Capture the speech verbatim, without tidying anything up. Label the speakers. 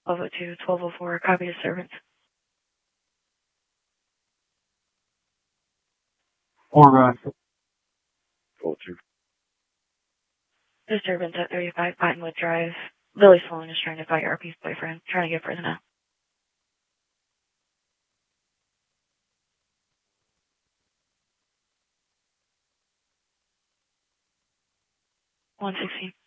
Speaker 1: twelve oh two, twelve oh four, copy disturbance.
Speaker 2: Or, uh,
Speaker 3: twelve two.
Speaker 1: Disturbance at thirty-five Cottonwood Drive. Lily Sloan is trying to fight R P's boyfriend, trying to get prison now. one sixteen.